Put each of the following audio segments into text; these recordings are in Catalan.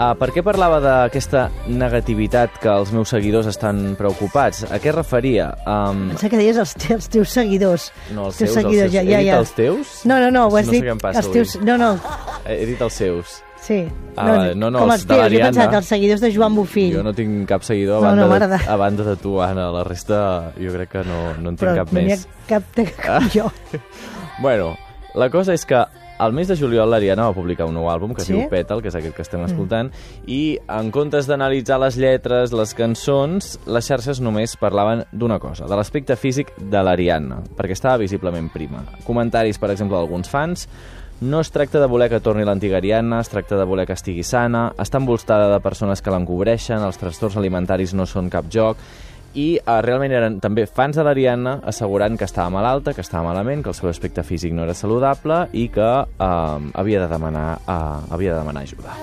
Per què parlava d'aquesta negativitat que els meus seguidors estan preocupats? A què es referia? Pensa que deies els teus seguidors. No, els teus seus. Seguidors, He dit els teus? No, ho has no dit. sé què em passa els teus... avui. No. He dit els seus. Sí. No, com els de teus, l'Ariadna. jo he pensat els seguidors de Joan Bofill. Jo no tinc cap seguidor a banda de tu, Anna. La resta jo crec que no en tinc cap més. Però no n'hi ha cap jo. Bueno, la cosa és que al mes de juliol l'Ariadna va publicar un nou àlbum que es diu Pètal, que és aquest que estem escoltant, i en comptes d'analitzar les lletres, les cançons, les xarxes només parlaven d'una cosa, de l'aspecte físic de l'Ariadna, perquè estava visiblement prima. Comentaris, per exemple, d'alguns fans: no es tracta de voler que torni l'antiga Ariadna, es tracta de voler que estigui sana, està envoltada de persones que l'encobreixen, els trastorns alimentaris no són cap joc, i realment eren també fans de l'Ariadna assegurant que estava malalta, que estava malament, que el seu aspecte físic no era saludable i que havia de demanar ajuda.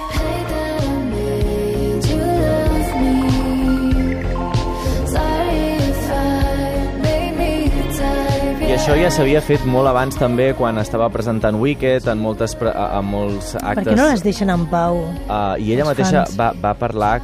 I això ja s'havia fet molt abans també quan estava presentant Wicked en molts actes. Per què no les deixen en pau? I ella mateixa va parlar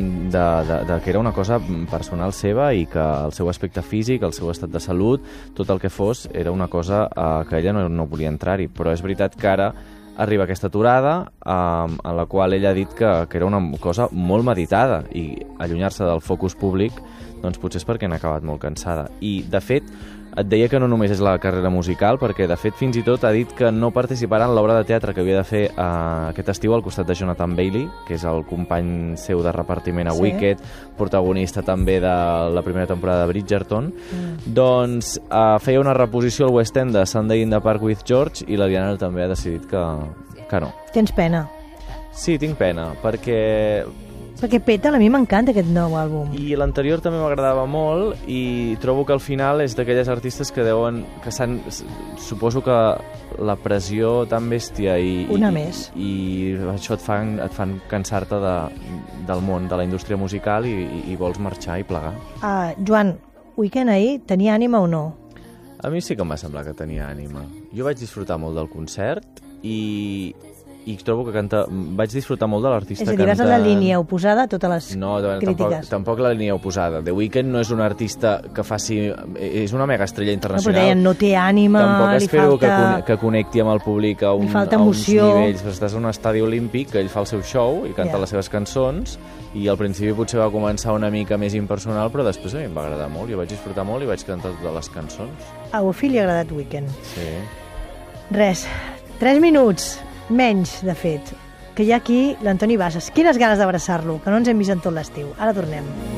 de que era una cosa personal seva i que el seu aspecte físic, el seu estat de salut, tot el que fos, era una cosa que ella no volia entrar-hi. Però és veritat que ara arriba aquesta aturada en la qual ella ha dit que era una cosa molt meditada i allunyar-se del focus públic doncs potser és perquè n'ha acabat molt cansada. I, de fet, et deia que no només és la carrera musical, perquè, de fet, fins i tot ha dit que no participarà en l'obra de teatre que havia de fer aquest estiu al costat de Jonathan Bailey, que és el company seu de repartiment a Wicked, protagonista també de la primera temporada de Bridgerton. Doncs feia una reposició al West End de Sunday in the Park with George i l'Ariadna també ha decidit que no. Tens pena? Sí, tinc pena, Perquè Pètal, a mi m'encanta aquest nou àlbum. I l'anterior també m'agradava molt i trobo que al final és d'aquelles artistes que suposo que la pressió tan bèstia i això et fan cansar-te del món, de la indústria musical i vols marxar i plegar. Joan, Weekend ahir tenia ànima o no? A mi sí que em va semblar que tenia ànima. Jo vaig disfrutar molt del concert i trobo que vaig disfrutar molt de l'artista cantant. És a dir, vas a la línia oposada a totes les crítiques. Tampoc la línia oposada. The Weeknd no és un artista que faci... És una mega estrella internacional. No, però deien, no té ànima, tampoc li falta... espero que connecti amb el públic a uns nivells. Estàs en un estadi olímpic, que ell fa el seu show i canta les seves cançons, i al principi potser va començar una mica més impersonal, però després a mi em va agradar molt. Jo vaig disfrutar molt i vaig cantar totes les cançons. A Bofill li ha agradat Weeknd. Sí. Res, 3 minuts... Menys, de fet, que hi ha aquí l'Antoni Bassas. Quines ganes d'abraçar-lo, que no ens hem vist en tot l'estiu. Ara tornem.